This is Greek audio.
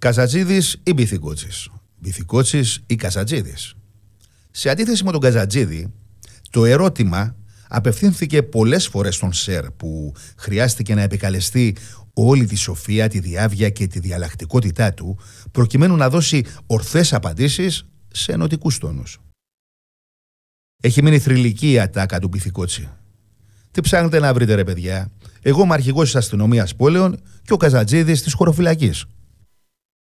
Καζατζίδης ή Μπιθικότσης, Μπιθικότσης ή Καζατζίδης. Σε αντίθεση με τον Καζατζίδη, το ερώτημα απευθύνθηκε πολλές φορές στον Σερ, που χρειάστηκε να επικαλεστεί όλη τη σοφία, τη διάβια και τη διαλλακτικότητά του, προκειμένου να δώσει ορθές απαντήσεις σε ενωτικούς τόνους. Έχει μείνει θρυλική η ατάκα του Μπιθικότση. Τι ψάχνετε να βρείτε, ρε παιδιά? Εγώ είμαι αρχηγός της αστυνομίας πόλεων και ο Καζατζίδης της χωροφυλακής.